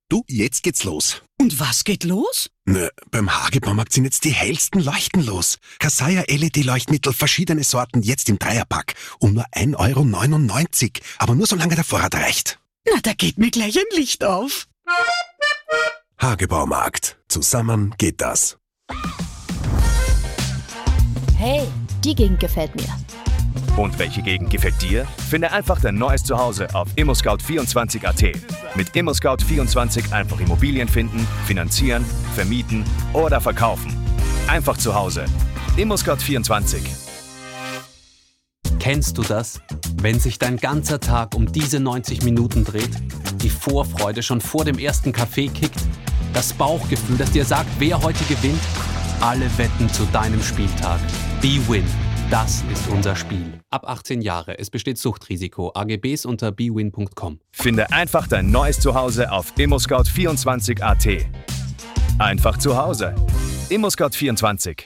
Du, jetzt geht's los. Und was geht los? Na, beim Hagebaumarkt sind jetzt die hellsten Leuchten los. Kasaya LED-Leuchtmittel, verschiedene Sorten, jetzt im Dreierpack. Um nur 1,99 €. Aber nur solange der Vorrat reicht. Na, da geht mir gleich ein Licht auf. Hagebaumarkt. Zusammen geht das. Hey, die Gegend gefällt mir. Und welche Gegend gefällt dir? Finde einfach dein neues Zuhause auf ImmoScout24.at. Mit ImmoScout24 einfach Immobilien finden, finanzieren, vermieten oder verkaufen. Einfach zu Hause. ImmoScout24. Kennst du das? Wenn sich dein ganzer Tag um diese 90 Minuten dreht, die Vorfreude schon vor dem ersten Kaffee kickt, das Bauchgefühl, das dir sagt, wer heute gewinnt, alle Wetten zu deinem Spieltag. BWin. Das ist unser Spiel. Ab 18 Jahre. Es besteht Suchtrisiko. AGBs unter bwin.com. Finde einfach dein neues Zuhause auf ImmoScout24.at. Einfach zu Hause. ImmoScout24.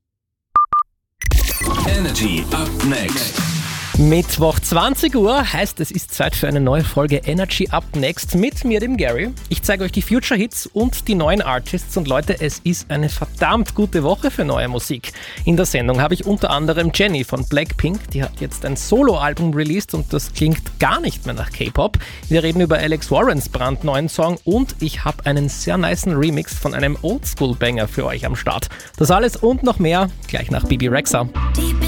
Energy Up Next. Mittwoch 20 Uhr heißt, es ist Zeit für eine neue Folge Energy Up Next mit mir, dem Gary. Ich zeige euch die Future Hits und die neuen Artists und Leute, es ist eine verdammt gute Woche für neue Musik. In der Sendung habe ich unter anderem Jennie von Blackpink, die hat jetzt ein Soloalbum released und das klingt gar nicht mehr nach K-Pop. Wir reden über Alex Warrens brandneuen Song und ich habe einen sehr nicen Remix von einem Oldschool-Banger für euch am Start. Das alles und noch mehr gleich nach Bibi Rexha. Deep